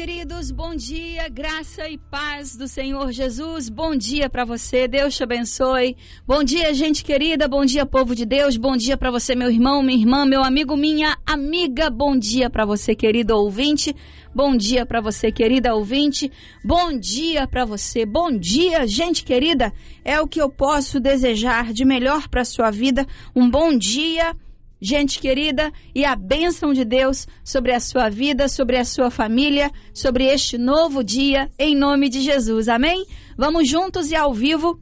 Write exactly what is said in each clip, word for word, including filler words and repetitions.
queridos, bom dia, graça e paz do Senhor Jesus, bom dia para você, Deus te abençoe. Bom dia, gente querida, bom dia, povo de Deus, bom dia para você, meu irmão, minha irmã, meu amigo, minha amiga, bom dia para você, querido ouvinte, bom dia para você, querida ouvinte, bom dia para você, bom dia, gente querida, é o que eu posso desejar de melhor para sua vida, um bom dia, gente querida, e a bênção de Deus sobre a sua vida, sobre a sua família, sobre este novo dia, em nome de Jesus, amém? Vamos juntos e ao vivo,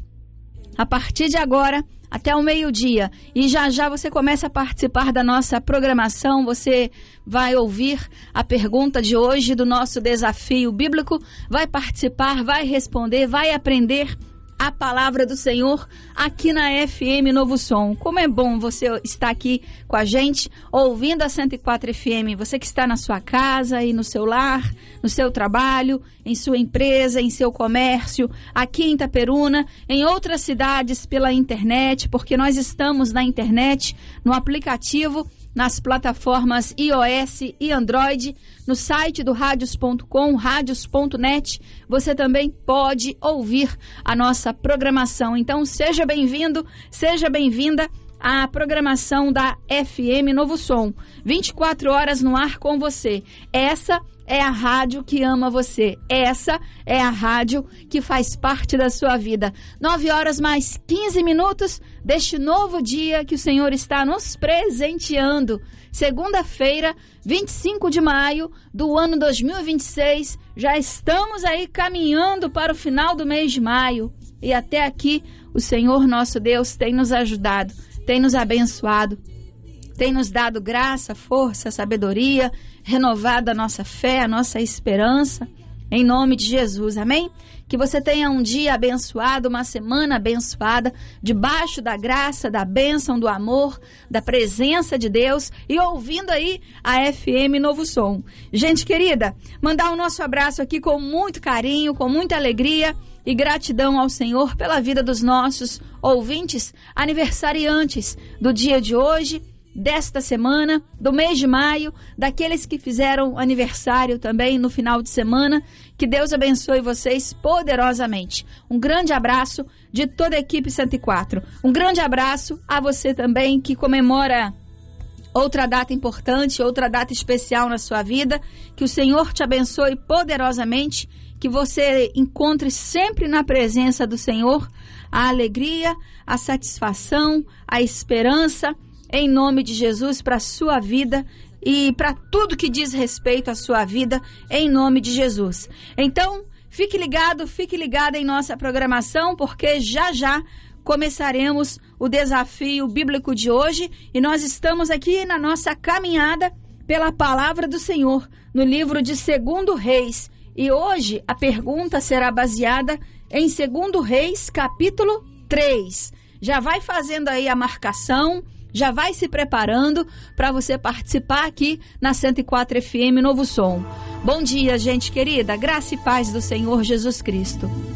a partir de agora, até o meio-dia, e já já você começa a participar da nossa programação, você vai ouvir a pergunta de hoje do nosso desafio bíblico, vai participar, vai responder, vai aprender a palavra do Senhor aqui na F M Novo Som. Como é bom você estar aqui com a gente, ouvindo a cento e quatro F M. Você que está na sua casa e no seu lar, no seu trabalho, em sua empresa, em seu comércio, aqui em Itaperuna, em outras cidades pela internet, porque nós estamos na internet, no aplicativo, nas plataformas iOS e Android, no site do radios ponto com, radios ponto net, você também pode ouvir a nossa programação. Então, seja bem-vindo, seja bem-vinda à programação da F M Novo Som. vinte e quatro horas no ar com você. Essa é a rádio que ama você. Essa é a rádio que faz parte da sua vida. nove horas mais quinze minutos deste novo dia que o Senhor está nos presenteando. Segunda-feira, vinte e cinco de maio do ano dois mil e vinte e seis. Já estamos aí caminhando para o final do mês de maio. E até aqui o Senhor nosso Deus tem nos ajudado, tem nos abençoado, tem nos dado graça, força, sabedoria, renovado a nossa fé, a nossa esperança, em nome de Jesus, amém? Que você tenha um dia abençoado, uma semana abençoada, debaixo da graça, da bênção, do amor, da presença de Deus e ouvindo aí a F M Novo Som. Gente querida, mandar o nosso abraço aqui com muito carinho, com muita alegria e gratidão ao Senhor pela vida dos nossos ouvintes, aniversariantes do dia de hoje, desta semana, do mês de maio, daqueles que fizeram aniversário também no final de semana. Que Deus abençoe vocês poderosamente. Um grande abraço de toda a equipe cento e quatro. Um grande abraço a você também que comemora outra data importante, outra data especial na sua vida. Que o Senhor te abençoe poderosamente, que você encontre sempre na presença do Senhor a alegria, a satisfação, a esperança, em nome de Jesus, para a sua vida e para tudo que diz respeito à sua vida, em nome de Jesus. Então, fique ligado, fique ligado em nossa programação, porque já já começaremos o desafio bíblico de hoje e nós estamos aqui na nossa caminhada pela palavra do Senhor, no livro de Segundo Reis. E hoje a pergunta será baseada em Segundo Reis, capítulo três. Já vai fazendo aí a marcação, já vai se preparando para você participar aqui na cento e quatro F M Novo Som. Bom dia, gente querida, graça e paz do Senhor Jesus Cristo.